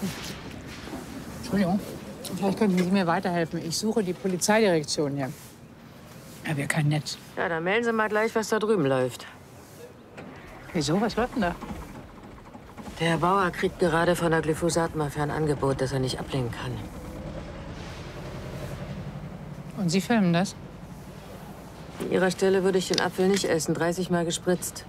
Entschuldigung. Vielleicht könnten Sie mir weiterhelfen. Ich suche die Polizeidirektion hier. Ja, wir kein Netz. Ja, dann melden Sie mal gleich, was da drüben läuft. Wieso? Was läuft denn da? Der Herr Bauer kriegt gerade von der Glyphosat-Mafia ein Angebot, das er nicht ablehnen kann. Und Sie filmen das? An Ihrer Stelle würde ich den Apfel nicht essen. 30 Mal gespritzt.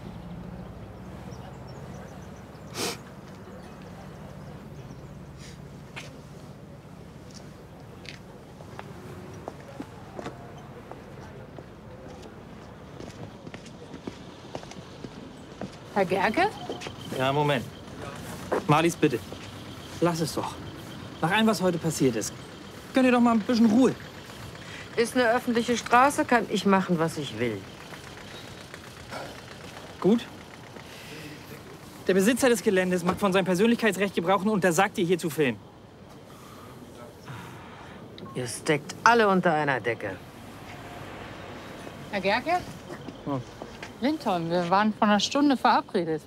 Herr Gerke? Ja, Moment. Marlies, bitte. Lass es doch. Nach allem, was heute passiert ist. Gönn dir doch mal ein bisschen Ruhe. Ist eine öffentliche Straße, kann ich machen, was ich will. Gut. Der Besitzer des Geländes macht von seinem Persönlichkeitsrecht Gebrauch und untersagt dir, hier zu filmen. Ihr steckt alle unter einer Decke. Herr Gerke? Oh. Linton, wir waren vor einer Stunde verabredet.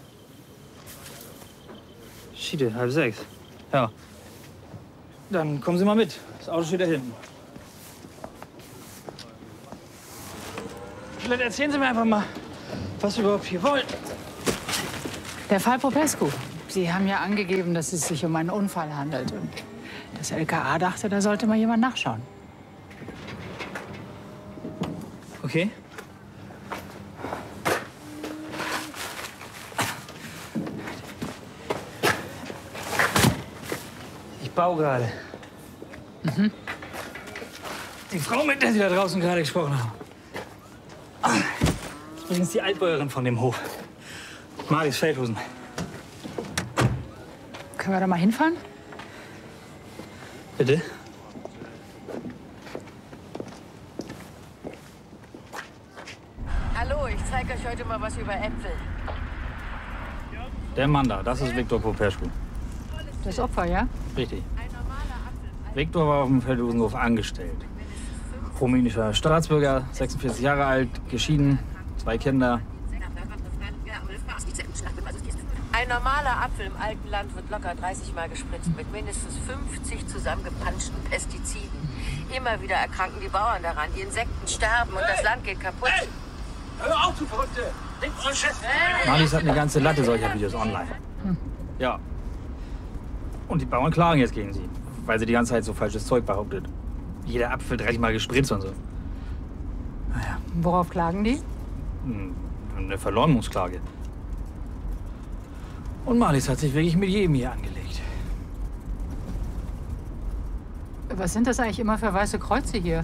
Schiede, 5:30. Ja. Dann kommen Sie mal mit. Das Auto steht da hinten. Vielleicht erzählen Sie mir einfach mal, was Sie überhaupt hier wollen. Der Fall Popescu. Sie haben ja angegeben, dass es sich um einen Unfall handelt. Und das LKA dachte, da sollte mal jemand nachschauen. Okay. Ich baue gerade. Mhm. Die Frau, mit der Sie da draußen gerade gesprochen haben. Das ist übrigens die Altbäuerin von dem Hof. Marlies Feldhusen. Können wir da mal hinfahren? Bitte? Hallo, ich zeige euch heute mal was über Äpfel. Der Mann da, das ist Viktor Popescu. Das Opfer, ja? Richtig. Viktor war auf dem Feldhusenhof angestellt. Rumänischer Staatsbürger, 46 Jahre alt, geschieden, 2 Kinder. Ein normaler Apfel im alten Land wird locker 30 Mal gespritzt mit mindestens 50 zusammengepanschten Pestiziden. Immer wieder erkranken die Bauern daran, die Insekten sterben und das Land geht kaputt. Hey! Hör auf, du Verrückte! Links und Schiff! Marlies hat eine ganze Latte solcher Videos online. Ja. Und die Bauern klagen jetzt gegen sie, weil sie die ganze Zeit so falsches Zeug behauptet. Jeder Apfel 30 Mal gespritzt und so. Naja. Worauf klagen die? Eine Verleumdungsklage. Und Marlies hat sich wirklich mit jedem hier angelegt. Was sind das eigentlich immer für weiße Kreuze hier?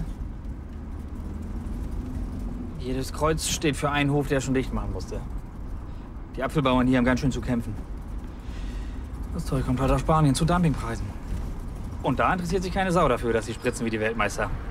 Jedes Kreuz steht für einen Hof, der schon dicht machen musste. Die Apfelbauern hier haben ganz schön zu kämpfen. Das Zeug kommt halt aus Spanien zu Dumpingpreisen. Und da interessiert sich keine Sau dafür, dass sie spritzen wie die Weltmeister.